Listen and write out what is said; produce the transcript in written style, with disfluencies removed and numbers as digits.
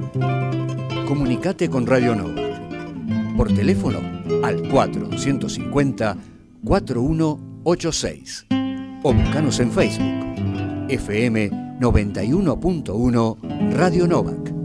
Comunicate con Radio Nova. Por teléfono al 4150-4186. O buscanos en Facebook. FM 91.1 Radio Novak.